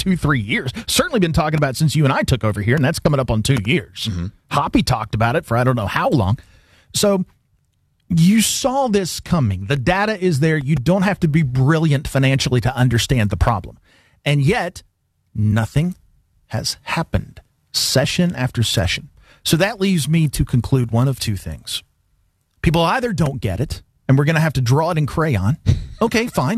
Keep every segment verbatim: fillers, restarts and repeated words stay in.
two, three years. Certainly been talking about it since you and I took over here, and that's coming up on two years. Mm-hmm. Hoppy talked about it for I don't know how long. So you saw this coming. The data is there. You don't have to be brilliant financially to understand the problem. And yet, nothing has happened session after session. So that leaves me to conclude one of two things. People either don't get it, and we're going to have to draw it in crayon. Okay, fine.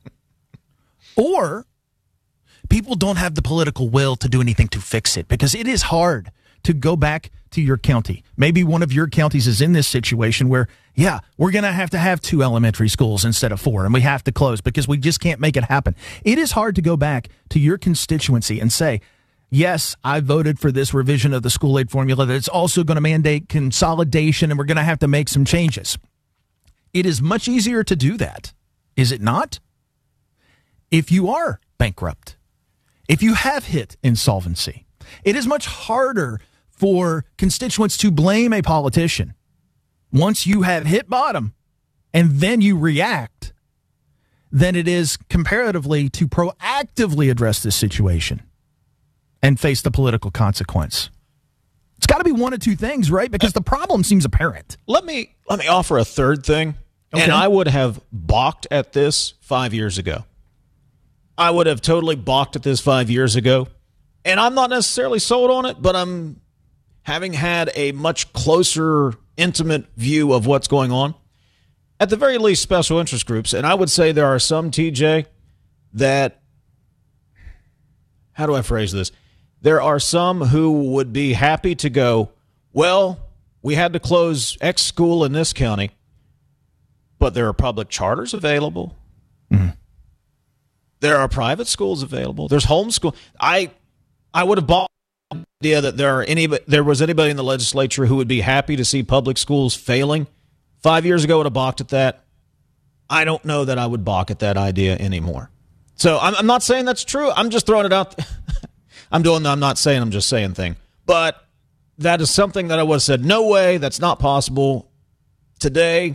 Or people don't have the political will to do anything to fix it, because it is hard to go back to your county. Maybe one of your counties is in this situation where, yeah, we're going to have to have two elementary schools instead of four, and we have to close because we just can't make it happen. It is hard to go back to your constituency and say, yes, I voted for this revision of the school aid formula that's also going to mandate consolidation, and we're going to have to make some changes. It is much easier to do that, is it not? If you are bankrupt, if you have hit insolvency, it is much harder for constituents to blame a politician once you have hit bottom and then you react than it is comparatively to proactively address this situation and face the political consequence. It's got to be one of two things, right? Because the problem seems apparent. Let me let me offer a third thing. Okay. And I would have balked at this five years ago. I would have totally balked at this five years ago. And I'm not necessarily sold on it, but I'm having had a much closer, intimate view of what's going on. At the very least, special interest groups. And I would say there are some, T J, that, how do I phrase this? There are some who would be happy to go, well, we had to close X school in this county, but there are public charters available. Mm-hmm. There are private schools available. There's homeschool. I I would have bought the idea that there are any there was anybody in the legislature who would be happy to see public schools failing. Five years ago, I would have balked at that. I don't know that I would balk at that idea anymore. So I'm, I'm not saying that's true. I'm just throwing it out. I'm doing the I'm not saying, I'm just saying thing. But that is something that I would have said, no way, that's not possible. Today,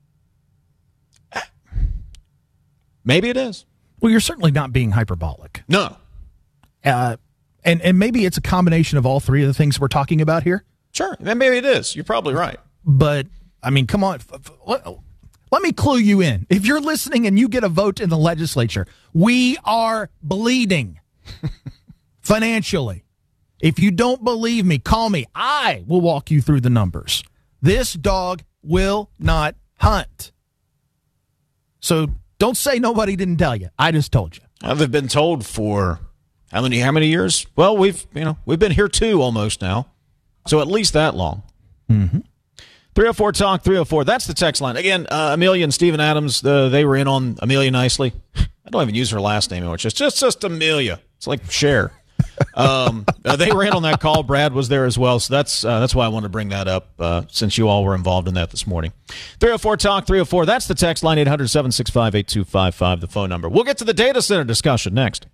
maybe it is. Well, you're certainly not being hyperbolic. No. Uh, and, and maybe it's a combination of all three of the things we're talking about here. Sure. Maybe it is. You're probably right. But, I mean, come on. Let, let me clue you in. If you're listening and you get a vote in the legislature, we are bleeding financially. If you don't believe me, call me. I will walk you through the numbers. This dog will not hunt. So don't say nobody didn't tell you. I just told you. I've been told for how many how many years? Well, we've you know we've been here too almost now, so at least that long. Mm-hmm. three oh four talk three oh four. That's the text line again. Uh, Amelia and Stephen Adams. Uh, they were in on Amelia nicely. I don't even use her last name anymore. It's just just, just Amelia. It's like Cher. um, uh, they were in on that call. Brad was there as well, so that's uh, that's why I wanted to bring that up uh, since you all were involved in that this morning. three oh four talk three oh four. That's the text line. eight hundred, seven six five, eight two five five. The phone number. We'll get to the data center discussion next.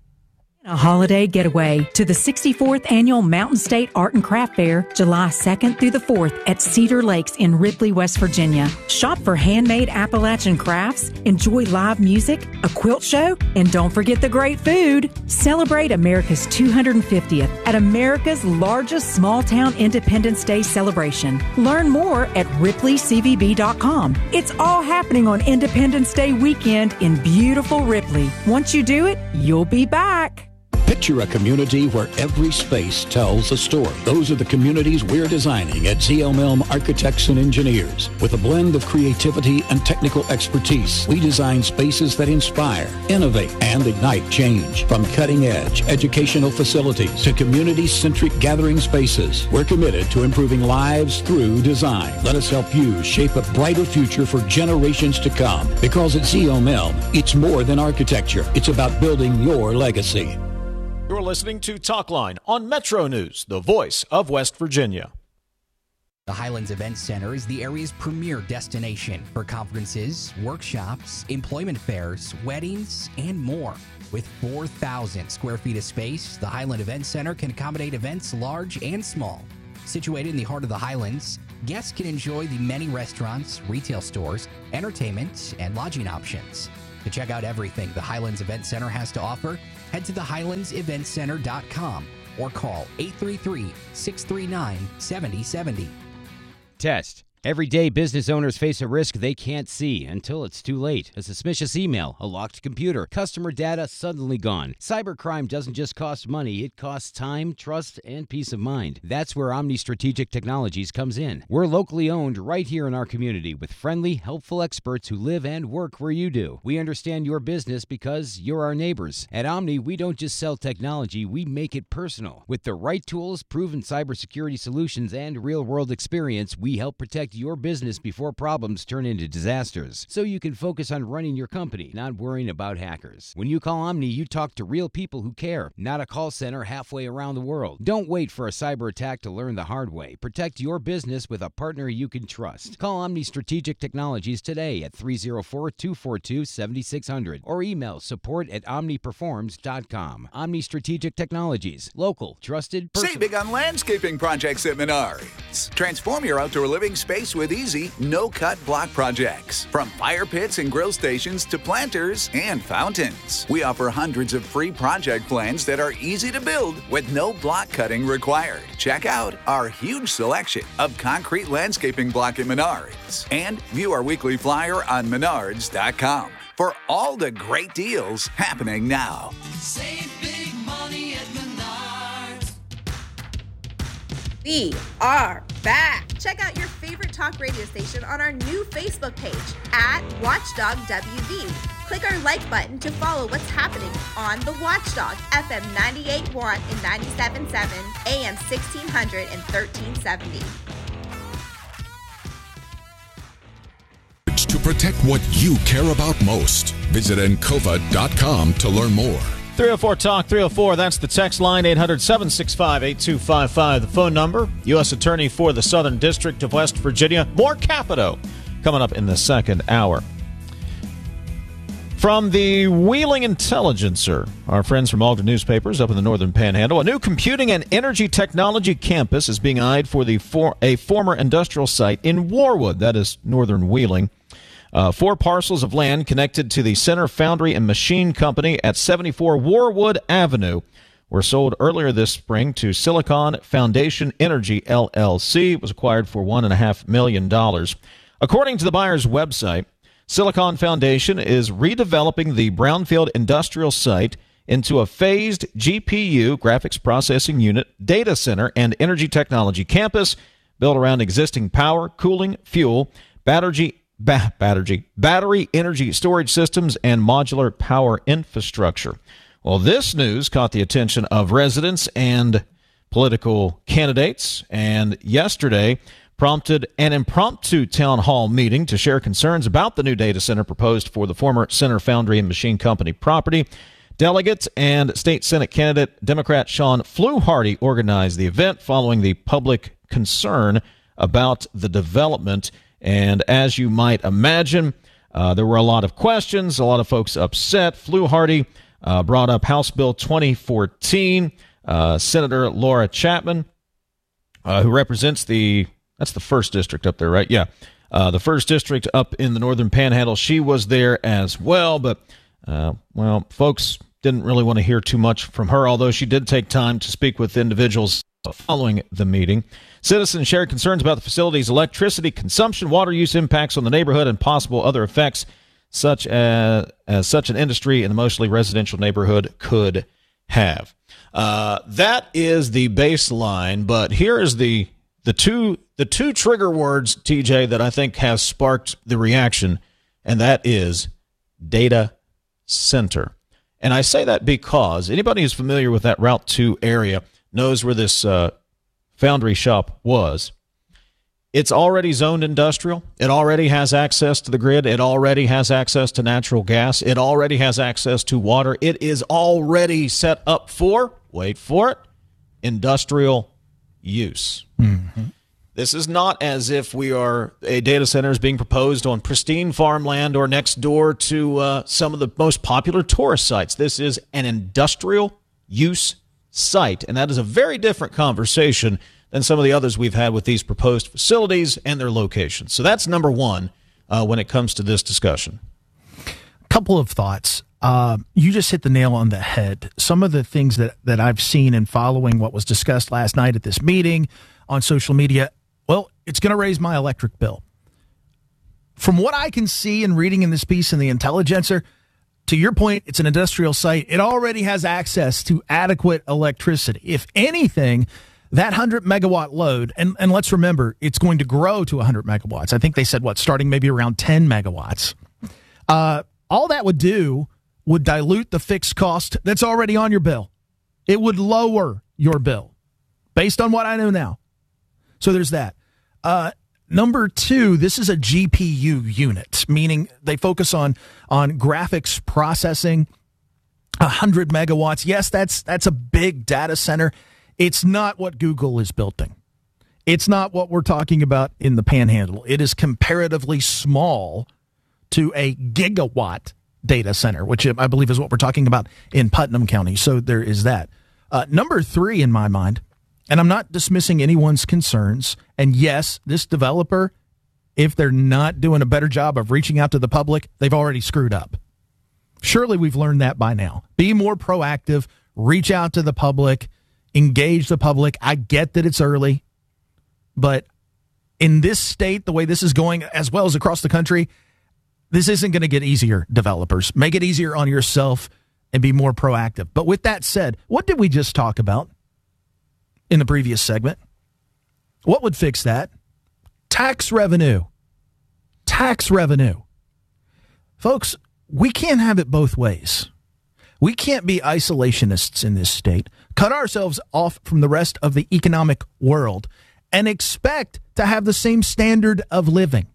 A holiday getaway to the sixty-fourth Annual Mountain State Art and Craft Fair, July second through the fourth at Cedar Lakes in Ripley, West Virginia. Shop for handmade Appalachian crafts, enjoy live music, a quilt show, and don't forget the great food. Celebrate America's two hundred fiftieth at America's largest small-town Independence Day celebration. Learn more at ripley c v b dot com. It's all happening on Independence Day weekend in beautiful Ripley. Once you do it, you'll be back. Picture a community where every space tells a story. Those are the communities we're designing at Z L Milne Architects and Engineers. With a blend of creativity and technical expertise, we design spaces that inspire, innovate, and ignite change. From cutting-edge educational facilities to community-centric gathering spaces, we're committed to improving lives through design. Let us help you shape a brighter future for generations to come. Because at Z L Milne, it's more than architecture. It's about building your legacy. You're listening to Talkline on Metro News, the voice of West Virginia. The Highlands Event Center is the area's premier destination for conferences, workshops, employment fairs, weddings, and more. With four thousand square feet of space, the Highland Event Center can accommodate events large and small. Situated in the heart of the Highlands, guests can enjoy the many restaurants, retail stores, entertainment, and lodging options. To check out everything the Highlands Event Center has to offer, Head to the highlands event center dot com or call eight three three, six three nine, seven zero seven zero. Test. Every day, business owners face a risk they can't see until it's too late. A suspicious email, a locked computer, customer data suddenly gone. Cybercrime doesn't just cost money, it costs time, trust, and peace of mind. That's where Omni Strategic Technologies comes in. We're locally owned right here in our community with friendly, helpful experts who live and work where you do. We understand your business because you're our neighbors. At Omni, we don't just sell technology, we make it personal. With the right tools, proven cybersecurity solutions, and real-world experience, we help protect your business before problems turn into disasters, so you can focus on running your company, not worrying about hackers. When you call Omni, you talk to real people who care, not a call center halfway around the world. Don't wait for a cyber attack to learn the hard way. Protect your business with a partner you can trust. Call Omni Strategic Technologies today at three oh four, two four two, seven six zero zero or email support at omni performs dot com. Omni Strategic Technologies. Local, trusted, personal. Save big on landscaping projects at Menards. Transform your outdoor living space with easy, no-cut block projects. From fire pits and grill stations to planters and fountains. We offer hundreds of free project plans that are easy to build with no block cutting required. Check out our huge selection of concrete landscaping block at Menards. And view our weekly flyer on menards dot com for all the great deals happening now. Save big money at Menards. We are back. Check out your favorite talk radio station on our new Facebook page at Watchdog W V. Click our like button to follow what's happening on the Watchdog, F M ninety-eight point one and ninety-seven point seven, A M sixteen hundred and thirteen seventy. To protect what you care about most, visit encova dot com to learn more. three oh four talk three oh four, that's the text line, eight hundred, seven six five, eight two five five. The phone number, U S Attorney for the Southern District of West Virginia. More Capito coming up in the second hour. From the Wheeling Intelligencer, our friends from Alden Newspapers up in the Northern Panhandle, a new computing and energy technology campus is being eyed for the for a former industrial site in Warwood, that is northern Wheeling. Uh, four parcels of land connected to the Center Foundry and Machine Company at seventy-four Warwood Avenue were sold earlier this spring to Silicon Foundation Energy, L L C. It was acquired for one point five million dollars. According to the buyer's website, Silicon Foundation is redeveloping the brownfield industrial site into a phased G P U, graphics processing unit, data center, and energy technology campus built around existing power, cooling, fuel, battery, ba- battery, battery energy storage systems, and modular power infrastructure. Well, this news caught the attention of residents and political candidates, and yesterday prompted an impromptu town hall meeting to share concerns about the new data center proposed for the former Center Foundry and Machine Company property. Delegate and state Senate candidate Democrat Sean Fluharty organized the event following the public concern about the development. And as you might imagine, uh, there were a lot of questions, a lot of folks upset. Fluharty uh, brought up House Bill twenty fourteen. Uh, Senator Laura Chapman, uh, who represents the That's the first district up there, right? Yeah. Uh, the first district up in the Northern Panhandle. She was there as well, but, uh, well, folks didn't really want to hear too much from her, although she did take time to speak with individuals following the meeting. Citizens shared concerns about the facility's electricity consumption, water use impacts on the neighborhood, and possible other effects such as, as such an industry in a mostly residential neighborhood could have. Uh, that is the baseline, but here is the The two the two trigger words, T J, that I think have sparked the reaction, and that is data center. And I say that because anybody who's familiar with that Route two area knows where this uh, foundry shop was. It's already zoned industrial. It already has access to the grid. It already has access to natural gas. It already has access to water. It is already set up for, wait for it, industrial use. Mm-hmm. This is not as if we are a data center is being proposed on pristine farmland or next door to uh, some of the most popular tourist sites. This is an industrial use site, and that is a very different conversation than some of the others we've had with these proposed facilities and their locations. So that's number one uh, when it comes to this discussion. Couple of thoughts. Uh, you just hit the nail on the head. Some of the things that, that I've seen in following what was discussed last night at this meeting on social media, well, it's going to raise my electric bill. From what I can see and reading in this piece in the Intelligencer, to your point, it's an industrial site. It already has access to adequate electricity. If anything, that one hundred megawatt load, and, and let's remember, it's going to grow to one hundred megawatts. I think they said, what, starting maybe around ten megawatts. Uh, all that would do would dilute the fixed cost that's already on your bill. It would lower your bill based on what I know now. So there's that. Uh, number two, this is a G P U unit, meaning they focus on, on graphics processing, one hundred megawatts. Yes, that's that's a big data center. It's not what Google is building. It's not what we're talking about in the Panhandle. It is comparatively small to a gigawatt data center, which I believe is what we're talking about in Putnam County. So there is that. Uh, number three in my mind, and I'm not dismissing anyone's concerns, and yes, this developer, if they're not doing a better job of reaching out to the public, they've already screwed up. Surely we've learned that by now. Be more proactive, reach out to the public, engage the public. I get that it's early, but in this state, the way this is going, as well as across the country, this isn't going to get easier, developers. Make it easier on yourself and be more proactive. But with that said, what did we just talk about in the previous segment? What would fix that? Tax revenue. Tax revenue. Folks, we can't have it both ways. We can't be isolationists in this state, cut ourselves off from the rest of the economic world, and expect to have the same standard of living.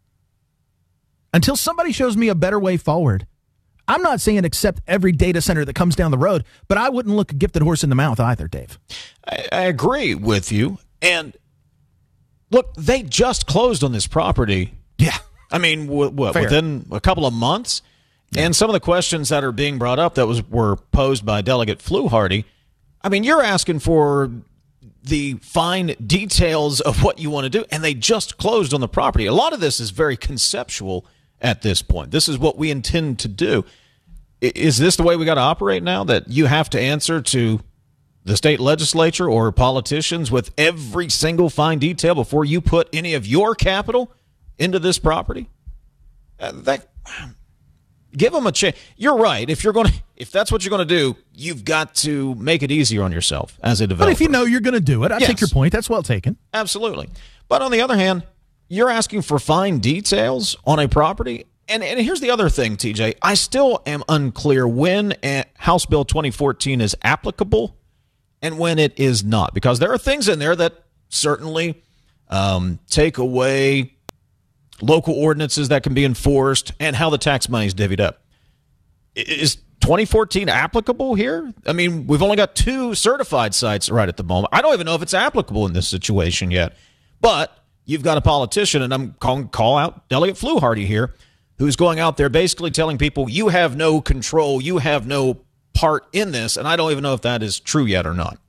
Until somebody shows me a better way forward, I'm not saying accept every data center that comes down the road, but I wouldn't look a gifted horse in the mouth either, Dave. I, I agree with you. And look, they just closed on this property. Yeah. I mean, w- what, within a couple of months? Yeah. And some of the questions that are being brought up that was were posed by Delegate Fluharty, I mean, you're asking for the fine details of what you want to do, and they just closed on the property. A lot of this is very conceptual at this point. This is what we intend to do. Is this the way we got to operate now, that you have to answer to the state legislature or politicians with every single fine detail before you put any of your capital into this property? Uh, that, give them a chance. You're right. If you're going to, if that's what you're going to do, you've got to make it easier on yourself as a developer. But if you know you're going to do it, I yes. take your point. That's well taken. Absolutely. But on the other hand, you're asking for fine details on a property. And, and here's the other thing, T J. I still am unclear when House Bill twenty fourteen is applicable and when it is not, because there are things in there that certainly um, take away local ordinances that can be enforced and how the tax money is divvied up. Is twenty fourteen applicable here? I mean, we've only got two certified sites right at the moment. I don't even know if it's applicable in this situation yet. But you've got a politician, and I'm calling call out Delegate Fluharty here, who's going out there basically telling people you have no control, you have no part in this, and I don't even know if that is true yet or not.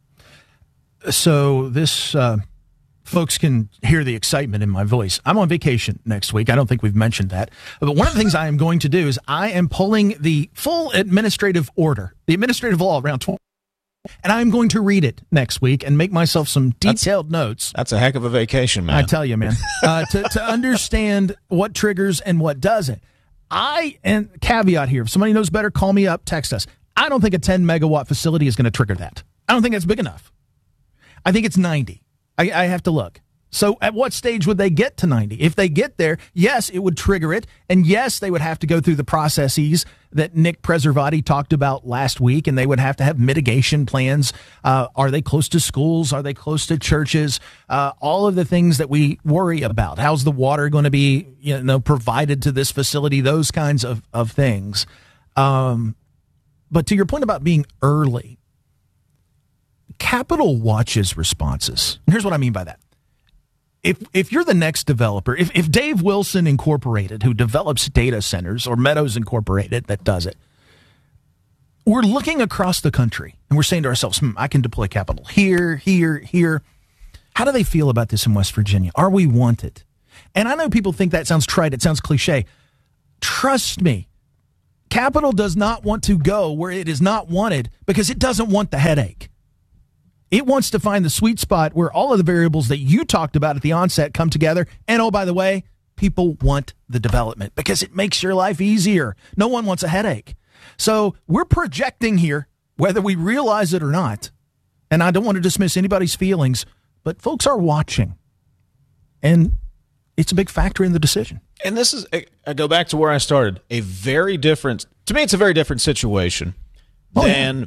So this, uh, folks can hear the excitement in my voice. I'm on vacation next week. I don't think we've mentioned that. But one of the things I am going to do is I am pulling the full administrative order, the administrative law around twenty, and I'm going to read it next week and make myself some detailed that's, notes. That's a heck of a vacation, man. I tell you, man, uh, to, to understand what triggers and what doesn't. I, and caveat here, if somebody knows better, call me up, text us. I don't think a ten megawatt facility is going to trigger that. I don't think that's big enough. I think it's ninety. I, I have to look. So at what stage would they get to ninety? If they get there, yes, it would trigger it. And yes, they would have to go through the processes that Nick Preservati talked about last week, and they would have to have mitigation plans. Uh, are they close to schools? Are they close to churches? Uh, all of the things that we worry about. How's the water going to be, you know, provided to this facility? Those kinds of, of things. Um, but to your point about being early, Capitol watches responses. And here's what I mean by that. If if you're the next developer, if, if Dave Wilson Incorporated, who develops data centers, or Meadows Incorporated that does it, we're looking across the country and we're saying to ourselves, hmm, I can deploy capital here, here, here. How do they feel about this in West Virginia? Are we wanted? And I know people think that sounds trite. It sounds cliche. Trust me. Capital does not want to go where it is not wanted because it doesn't want the headache. It wants to find the sweet spot where all of the variables that you talked about at the onset come together. And oh, by the way, people want the development because it makes your life easier. No one wants a headache. So we're projecting here, whether we realize it or not. And I don't want to dismiss anybody's feelings, but folks are watching. And it's a big factor in the decision. And this is, I go back to where I started, a very different, to me, it's a very different situation oh, than... Yeah.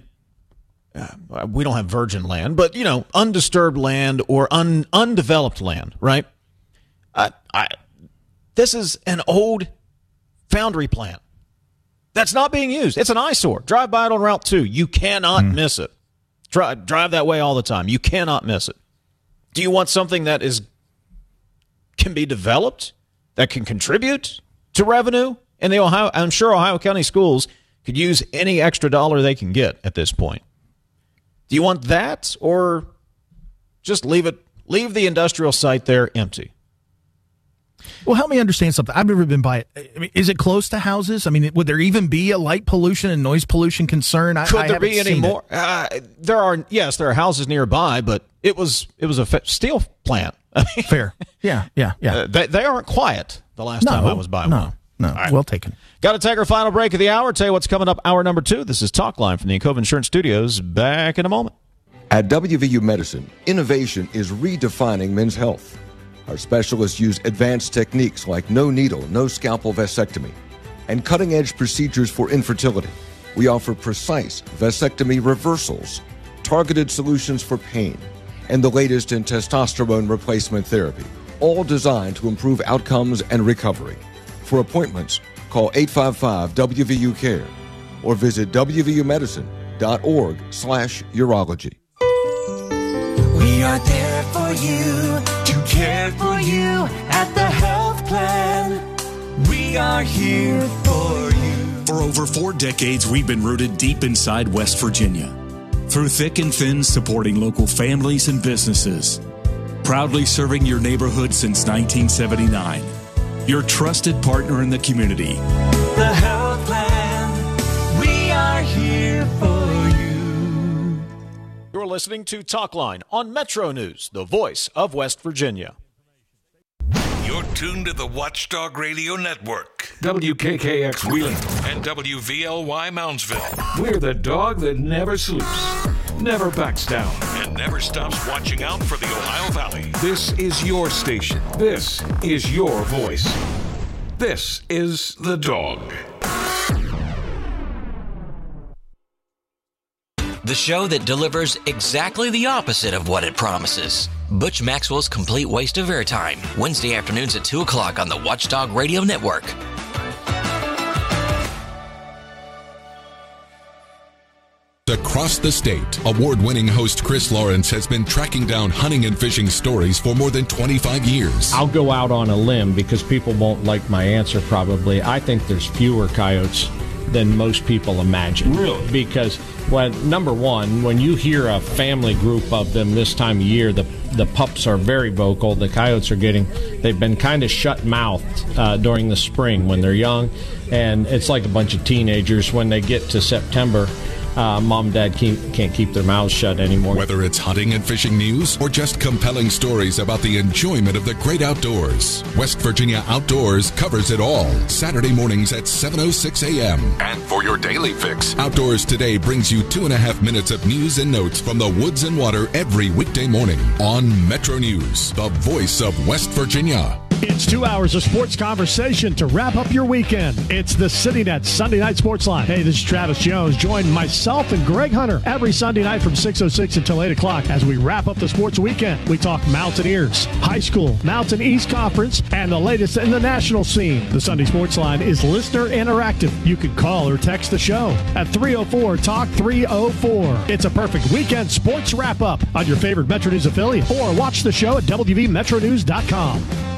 Uh, we don't have virgin land, but, you know, undisturbed land or un, undeveloped land, right? Uh, I, this is an old foundry plant that's not being used. It's an eyesore. Drive by it on Route two. You cannot mm. miss it. Drive, drive that way all the time. You cannot miss it. Do you want something that is can be developed, that can contribute to revenue? And the Ohio, I'm sure Ohio County schools could use any extra dollar they can get at this point. Do you want that, or just leave it, leave the industrial site there empty? Well, help me understand something. I've never been by it. I mean, is it close to houses? I mean, would there even be a light pollution and noise pollution concern? I, Could I there be any more? Uh, there are, yes, there are houses nearby, but it was it was a steel plant. I mean, fair, yeah, yeah, yeah. Uh, they, they aren't quiet. The last no, time I was by no, one. No, no, right. Well taken. Got to take our final break of the hour. Tell you what's coming up. Hour number two. This is Talk Line from the Encova Insurance Studios. Back in a moment. At W V U Medicine, innovation is redefining men's health. Our specialists use advanced techniques like no needle, no scalpel vasectomy, and cutting-edge procedures for infertility. We offer precise vasectomy reversals, targeted solutions for pain, and the latest in testosterone replacement therapy, all designed to improve outcomes and recovery. For appointments, call eight five five W V U care or visit w v u medicine dot org slash urology. We are there for you, to care for you at the health plan. We are here for you. For over four decades, we've been rooted deep inside West Virginia. Through thick and thin, supporting local families and businesses. Proudly serving your neighborhood since nineteen seventy-nine. Your trusted partner in the community. The health plan. We are here for you. You're listening to Talk Line on Metro News, the voice of West Virginia. You're tuned to the Watchdog Radio Network. W K K X Wheeling. And W V L Y Moundsville. We're the dog that never sleeps, never backs down, and never stops watching out for the Ohio Valley. This is your station. This is your voice. This is The Dog. The show that delivers exactly the opposite of what it promises. Butch Maxwell's Complete Waste of Airtime, Wednesday afternoons at two o'clock on the Watchdog Radio Network. Across the state, award-winning host Chris Lawrence has been tracking down hunting and fishing stories for more than twenty-five years. I'll go out on a limb because people won't like my answer probably. I think there's fewer coyotes than most people imagine. Really? Because, when, number one, when you hear a family group of them this time of year, the the pups are very vocal. The coyotes are getting, they've been kind of shut-mouthed uh, during the spring when they're young, and it's like a bunch of teenagers. When they get to September, uh, mom and dad can't, can't keep their mouths shut anymore. Whether it's hunting and fishing news or just compelling stories about the enjoyment of the great outdoors, West Virginia Outdoors covers it all. Saturday mornings at seven oh six a.m. And for your daily fix, Outdoors Today brings you two and a half minutes of news and notes from the woods and water every weekday morning on Metro News, the voice of West Virginia. It's two hours of sports conversation to wrap up your weekend. It's the CityNet Sunday Night Sports Line. Hey, this is Travis Jones. Join myself and Greg Hunter every Sunday night from six oh six until eight o'clock as we wrap up the sports weekend. We talk Mountaineers, high school, Mountain East Conference, and the latest in the national scene. The Sunday Sports Line is listener interactive. You can call or text the show at three oh four talk three oh four. It's a perfect weekend sports wrap-up on your favorite Metro News affiliate, or watch the show at w v metro news dot com.